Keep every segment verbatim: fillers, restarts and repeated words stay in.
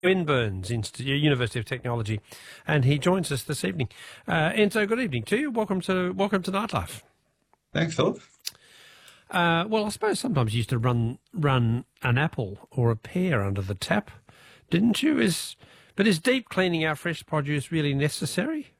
Burns Institute, University of Technology, and he joins us this evening. Uh, Enzo, good evening to you. Welcome to welcome to Nightlife. Thanks, Philip. Uh, well, I suppose sometimes you used to run run an apple or a pear under the tap, didn't you? Is but is deep cleaning our fresh produce really necessary?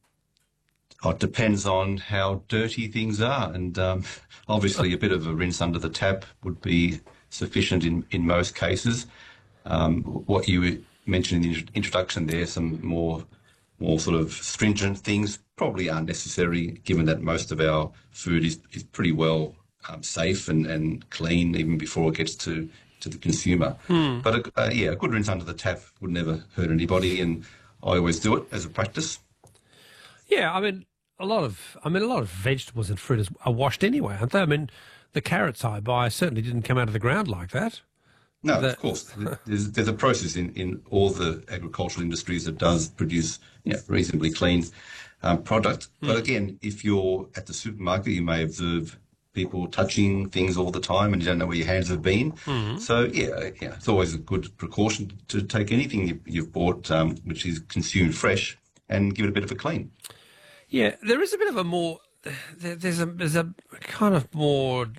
Oh, it depends on how dirty things are, and um, obviously a bit of a rinse under the tap would be sufficient in, in most cases. Um, what you mentioned in the introduction there, some more more sort of stringent things probably aren't necessary, given that most of our food is, is pretty well um, safe and, and clean even before it gets to, to the consumer. Hmm. But, a, uh, yeah, a good rinse under the tap would never hurt anybody, and I always do it as a practice. Yeah, I mean, a lot of I mean, a lot of vegetables and fruit are washed anyway, aren't they? I mean, the carrots I buy certainly didn't come out of the ground like that. No, The- of course. There's, there's a process in, in all the agricultural industries that does produce you know, reasonably clean um, product. But again, if you're at the supermarket, you may observe people touching things all the time and you don't know where your hands have been. So, yeah, yeah, it's always a good precaution to take anything you, you've bought um, which is consumed fresh and give it a bit of a clean. Yeah, there is a bit of a more there, there's a there's a kind of more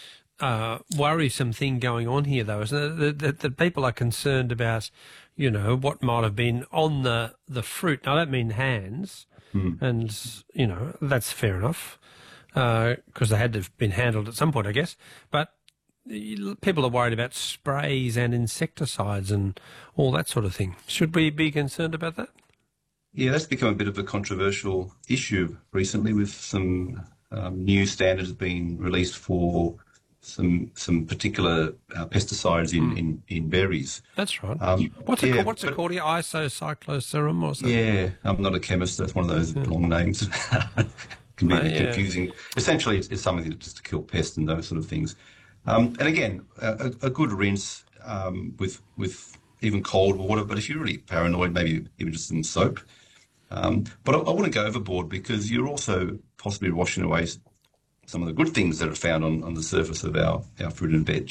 uh, worrisome thing going on here, though, isn't it? That, that, that people are concerned about, you know, what might have been on the the fruit. Now, I don't mean hands, and you know that's fair enough because they had to have been handled at some point, I guess. But people are worried about sprays and insecticides and all that sort of thing. Should we be concerned about that? Yeah, that's become a bit of a controversial issue recently with some um, new standards being released for some some particular uh, pesticides in, in, in berries. That's right. Um, what's it yeah, called? What's it but- called? here? Isocycloserum or something? Yeah, I'm not a chemist. That's one of those long names. Can be a Uh, bit yeah. confusing. Essentially, it's, it's something that just to kill pests and those sort of things. Um, and again, a, a good rinse um, with with even cold water. But if you're really paranoid, maybe even just some soap. Um, but I, I wouldn't go overboard because you're also possibly washing away some of the good things that are found on, on the surface of our, our fruit and veg.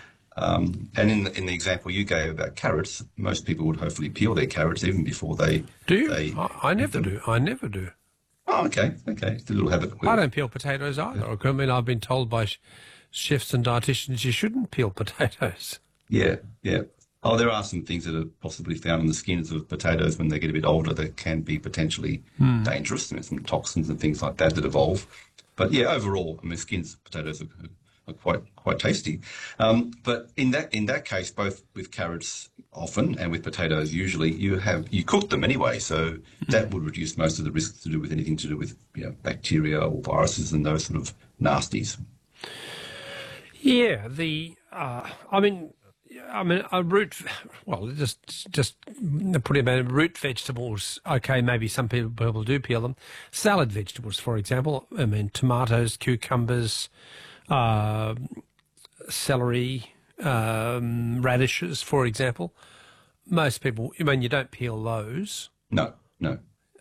Um, and in the, in the example you gave about carrots, most people would hopefully peel their carrots even before they... Do you? They, I, I never do. I never do. Oh, okay, okay. It's a little habit. I don't peel potatoes either. I mean, I've been told by sh- chefs and dietitians you shouldn't peel potatoes. Yeah, yeah. Oh, there are some things that are possibly found on the skins of potatoes when they get a bit older that can be potentially dangerous. There's some toxins and things like that that evolve. But yeah, overall, I mean, skins of potatoes are, are quite quite tasty. Um, but in that in that case, both with carrots often and with potatoes usually, you have you cook them anyway, so that would reduce most of the risks to do with anything to do with you know, bacteria or viruses and those sort of nasties. Yeah, the uh, I mean, I mean, a root. Well, just just put it about root vegetables. Okay, maybe some people, people do peel them. Salad vegetables, for example. I mean, tomatoes, cucumbers, uh, celery, um, radishes, for example. Most people, I mean, you don't peel those. No, no.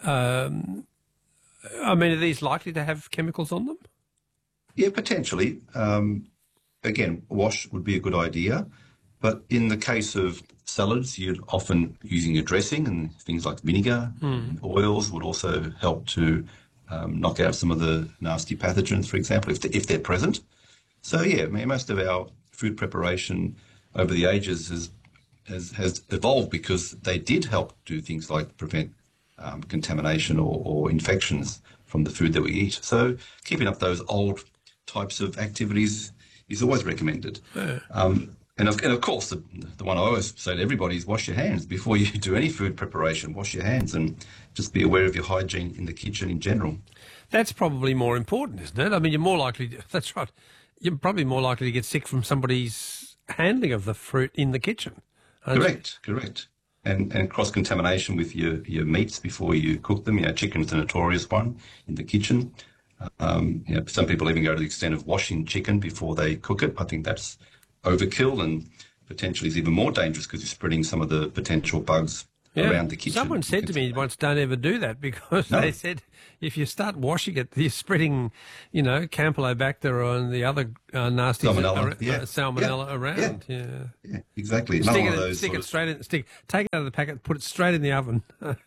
I mean, are these likely to have chemicals on them? Yeah, potentially. Um, again, wash would be a good idea. But in the case of salads, you're often using a dressing, and things like vinegar and oils would also help to um, knock out some of the nasty pathogens, for example, if, they, if they're present. So, yeah, I mean, most of our food preparation over the ages has, has, has evolved because they did help do things like prevent um, contamination or, or infections from the food that we eat. So keeping up those old types of activities is always recommended. Um, and, of, and of course, the, the one I always say to everybody is wash your hands before you do any food preparation. Wash your hands and just be aware of your hygiene in the kitchen in general. That's probably more important, isn't it? I mean, you're more likely to, that's right. You're probably more likely to get sick from somebody's handling of the fruit in the kitchen. aren't you? Correct, correct. And and cross-contamination with your, your meats before you cook them. You know, chicken's a notorious one in the kitchen. Um, you know, some people even go to the extent of washing chicken before they cook it. I think that's overkill and potentially is even more dangerous because you're spreading some of the potential bugs Yeah. around the kitchen. Someone said to me once, don't ever do that, because No. they said if you start washing it, you're spreading, you know, Campylobacter and the other uh, nasty Salmonella, uh, yeah. salmonella Yeah. around. Yeah. Yeah, exactly. Another Stick one it, of those stick sort it of- straight in, stick, take it out of the packet, put it straight in the oven,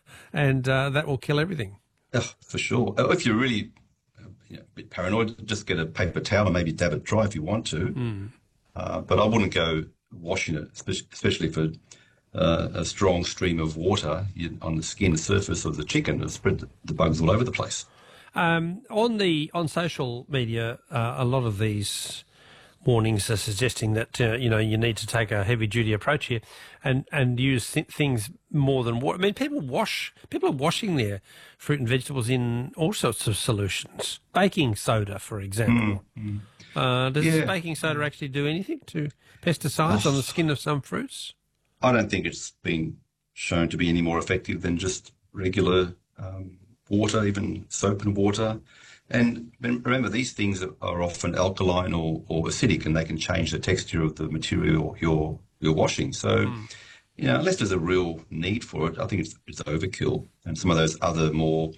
and uh, that will kill everything. Oh, for sure. Oh, if you're really uh, you know, a bit paranoid, just get a paper towel and maybe dab it dry if you want to. Mm. Uh, but I wouldn't go washing it, especially, especially for uh, a strong stream of water you, on the skin surface of the chicken. It'll spread the, the bugs all over the place. Um, on the on social media, uh, a lot of these warnings are suggesting that uh, you know you need to take a heavy duty approach here, and and use th- things more than water. I mean, people wash people are washing their fruit and vegetables in all sorts of solutions. Baking soda, for example. Mm, Uh, does Yeah. baking soda actually do anything to pesticides on the skin of some fruits? I don't think it's been shown to be any more effective than just regular um, water, even soap and water. And remember, these things are often alkaline or, or acidic, and they can change the texture of the material you're you're washing. So, Mm. you know, unless there's a real need for it, I think it's it's overkill. And some of those other more,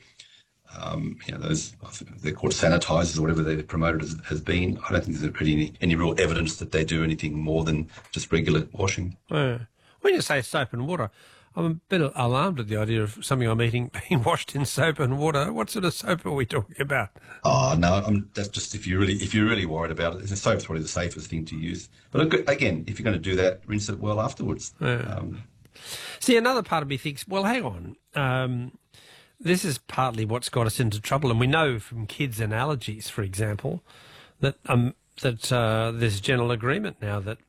um, you know, those I think they're called sanitizers or whatever they're promoted as has been. I don't think there's really any, any real evidence that they do anything more than just regular washing. Yeah. When you say soap and water, I'm a bit alarmed at the idea of something I'm eating being washed in soap and water. What sort of soap are we talking about? Oh no, I'm, that's just if you really if you're really worried about it. Soap's probably the safest thing to use. But ag- again, if you're going to do that, rinse it well afterwards. Yeah. Um, See, another part of me thinks, well, hang on. Um, this is partly what's got us into trouble, and we know from kids and allergies, for example, that um, that uh, there's general agreement now that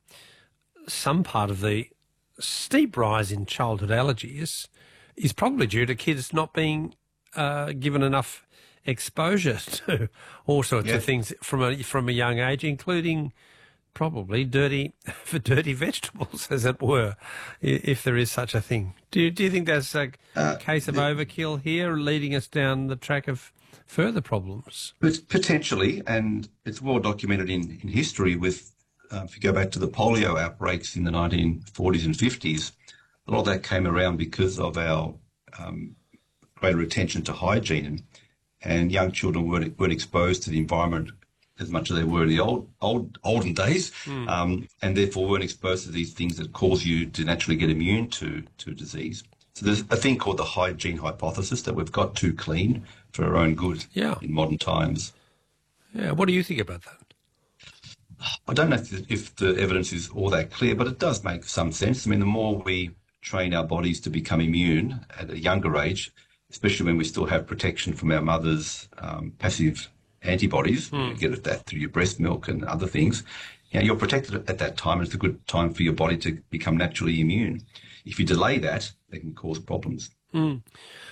some part of the steep rise in childhood allergies is probably due to kids not being uh, given enough exposure to all sorts Yeah. of things from a from a young age, including probably dirty for dirty vegetables, as it were, i- if there is such a thing. Do you, do you think that's a Uh, case of overkill here, leading us down the track of further problems? but potentially, and it's well documented in, in history with, uh, if you go back to the polio outbreaks in the nineteen forties and fifties, a lot of that came around because of our um, greater attention to hygiene, and, and young children weren't, weren't exposed to the environment as much as they were in the old, old olden days, um, and therefore weren't exposed to these things that cause you to naturally get immune to, to disease. So there's a thing called the hygiene hypothesis, that we've got too clean for our own good Yeah. in modern times. Yeah. What do you think about that? I don't know if the, if the evidence is all that clear, but it does make some sense. I mean, the more we train our bodies to become immune at a younger age, especially when we still have protection from our mother's um, passive antibodies, you get at that through your breast milk and other things, you know, you're protected at that time, and it's a good time for your body to become naturally immune. If you delay that, it can cause problems. Uh,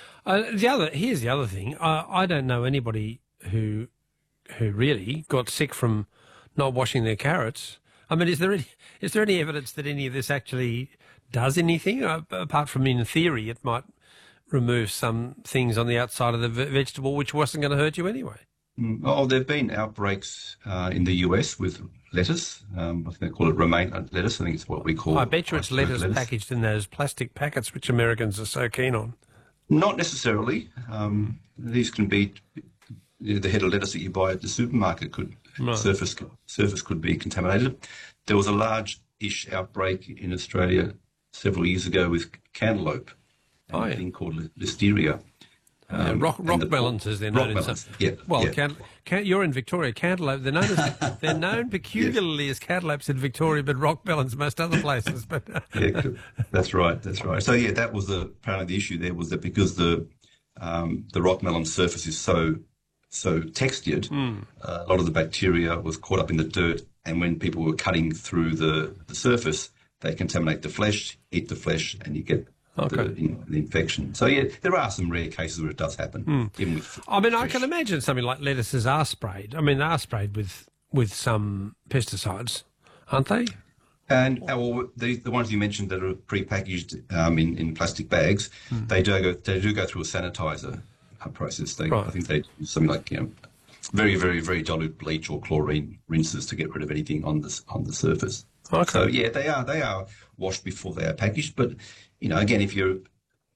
the other here's the other thing. I, I don't know anybody who who really got sick from not washing their carrots. I mean, is there any is there any evidence that any of this actually does anything, uh, apart from in theory it might remove some things on the outside of the ve- vegetable which wasn't going to hurt you anyway? Mm. Oh, there have been outbreaks uh, in the U S with lettuce. Um, I think they call it romaine lettuce. I think it's what we call. I bet you it's iceberg lettuce packaged in those plastic packets which Americans are so keen on. Not necessarily. Um, these can be you know, the head of lettuce that you buy at the supermarket could Right. surface surface could be contaminated. There was a large-ish outbreak in Australia several years ago with cantaloupe, and Oh, a yeah. thing called listeria. Yeah, Um, rock and rock the- melons, as they're rock known in some. melons, yeah, Well, yeah. Can, can, you're in Victoria. Cantaloupe. They're known as, they're known peculiarly as cantaloupes in Victoria, but rock melons most other places. But Yeah, good. That's right. That's right. So yeah, that was the apparently the issue there was that because the um, the rock melon surface is so so textured, Hmm. uh, a lot of the bacteria was caught up in the dirt, and when people were cutting through the, the surface, they contaminate the flesh, eat the flesh, and you get Okay. the, you know, the infection. So yeah, there are some rare cases where it does happen, Hmm. even with. I mean, I fresh. can imagine something like lettuces are sprayed. I mean, they are sprayed with with some pesticides, aren't they? And uh, well, the the ones you mentioned that are pre-packaged um, in in plastic bags, Hmm. they do go they do go through a sanitizer uh, process. They, Right. I think they do something like you know, very very very dilute bleach or chlorine rinses to get rid of anything on the on the surface. Okay. So yeah, they are they are washed before they are packaged. But you know, again, if you're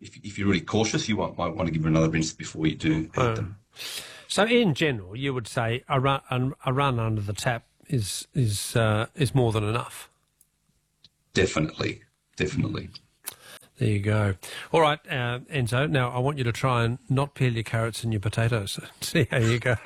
if, if you're really cautious, you might, might want to give them another rinse before you do eat Oh. them. So in general, you would say a run, a run under the tap is is uh, is more than enough. Definitely, definitely. There you go. All right, uh, Enzo. Now I want you to try and not peel your carrots and your potatoes. See how you go.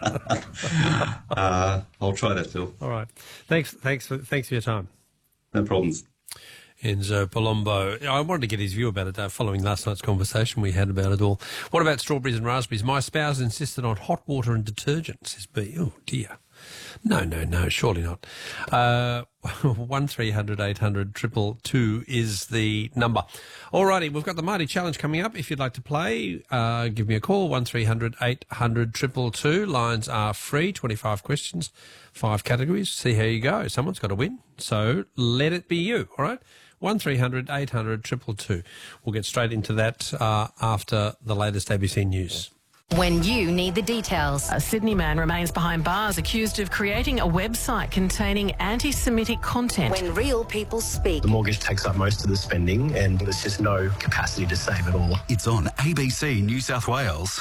uh, I'll try that, Phil. All right. Thanks. Thanks for thanks for your time. No problems. Enzo Palombo. I wanted to get his view about it uh, following last night's conversation we had about it all. What about strawberries and raspberries? My spouse insisted on hot water and detergent, says B. Oh, dear. No, no, no, surely not. Uh, one three hundred eight hundred triple two is the number. All righty, we've got the Mighty Challenge coming up. If you'd like to play, uh, give me a call, one three hundred eight hundred triple two. Lines are free, twenty-five questions, five categories. See how you go. Someone's got to win, so let it be you, all right? one three hundred eight hundred triple two. We'll get straight into that uh, after the latest A B C News. When you need the details. A Sydney man remains behind bars accused of creating a website containing anti-Semitic content. When real people speak. The mortgage takes up most of the spending and there's just no capacity to save it all. It's on A B C New South Wales.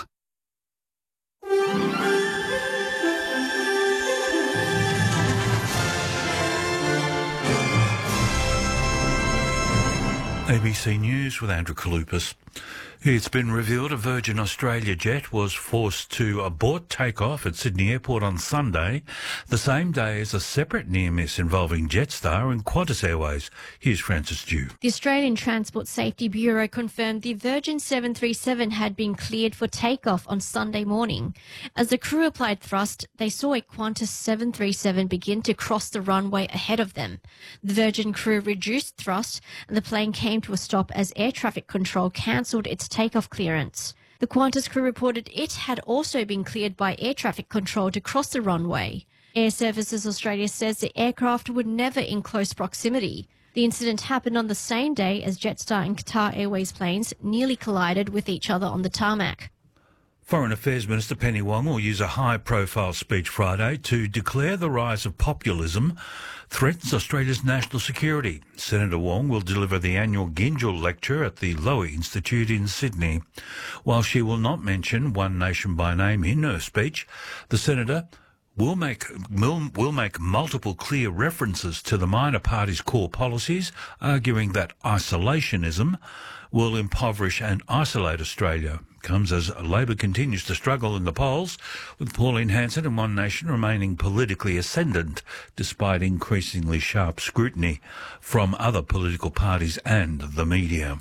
A B C News with Andrew Kalupas. It's been revealed a Virgin Australia jet was forced to abort takeoff at Sydney Airport on Sunday, the same day as a separate near-miss involving Jetstar and Qantas Airways. Here's Francis Dew. The Australian Transport Safety Bureau confirmed the Virgin seven thirty-seven had been cleared for takeoff on Sunday morning. As the crew applied thrust, they saw a Qantas seven thirty-seven begin to cross the runway ahead of them. The Virgin crew reduced thrust and the plane came to a stop as air traffic control cancelled its takeoff clearance. The Qantas crew reported it had also been cleared by air traffic control to cross the runway. Air Services Australia says the aircraft were never in close proximity. The incident happened on the same day as Jetstar and Qatar Airways planes nearly collided with each other on the tarmac. Foreign Affairs Minister Penny Wong will use a high-profile speech Friday to declare the rise of populism threatens Australia's national security. Senator Wong will deliver the annual Gingell Lecture at the Lowy Institute in Sydney. While she will not mention One Nation by name in her speech, the Senator will make will, will make multiple clear references to the minor party's core policies, arguing that isolationism will impoverish and isolate Australia. Comes as Labor continues to struggle in the polls, with Pauline Hanson and One Nation remaining politically ascendant despite increasingly sharp scrutiny from other political parties and the media.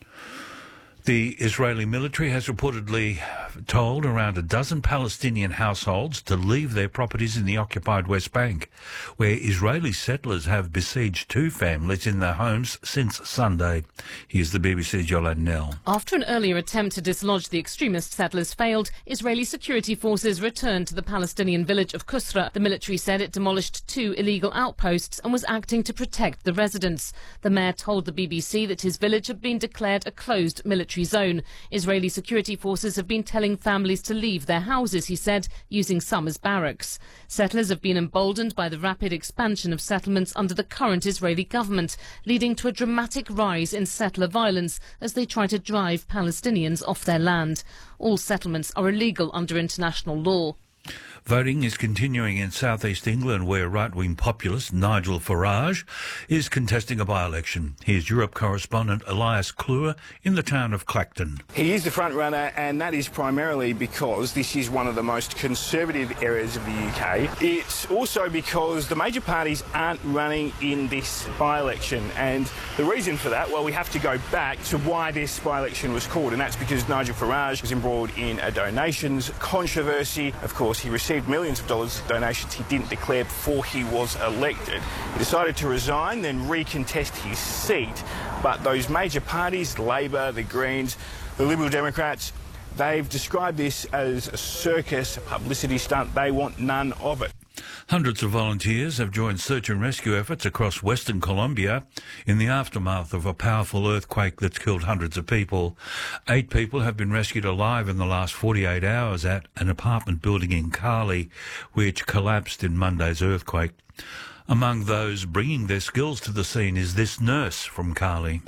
The Israeli military has reportedly told around a dozen Palestinian households to leave their properties in the occupied West Bank, where Israeli settlers have besieged two families in their homes since Sunday. Here's the B B C's Yolande Nell. After an earlier attempt to dislodge the extremist settlers failed, Israeli security forces returned to the Palestinian village of Kusra. The military said it demolished two illegal outposts and was acting to protect the residents. The mayor told the B B C that his village had been declared a closed military zone. Israeli security forces have been telling families to leave their houses, he said, using some as barracks. Settlers have been emboldened by the rapid expansion of settlements under the current Israeli government, leading to a dramatic rise in settler violence as they try to drive Palestinians off their land. All settlements are illegal under international law. Voting is continuing in southeast England, where right-wing populist Nigel Farage is contesting a by-election. Here's Europe correspondent Elias Kluwer in the town of Clacton. He is the front runner, and that is primarily because this is one of the most conservative areas of the U K. It's also because the major parties aren't running in this by-election, and the reason for that, well, we have to go back to why this by-election was called, and that's because Nigel Farage was embroiled in a donations controversy. Of course, he received millions of dollars of donations he didn't declare before he was elected. He decided to resign, then recontest his seat. But those major parties, Labor, the Greens, the Liberal Democrats, they've described this as a circus, a publicity stunt. They want none of it. Hundreds of volunteers have joined search and rescue efforts across Western Colombia in the aftermath of a powerful earthquake that's killed hundreds of people. Eight people have been rescued alive in the last forty-eight hours at an apartment building in Cali, which collapsed in Monday's earthquake. Among those bringing their skills to the scene is this nurse from Cali.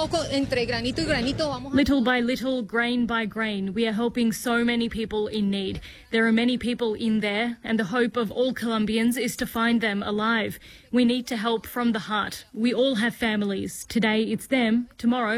Little by little, grain by grain, we are helping so many people in need. There are many people in there, and the hope of all Colombians is to find them alive. We need to help from the heart. We all have families. Today it's them, tomorrow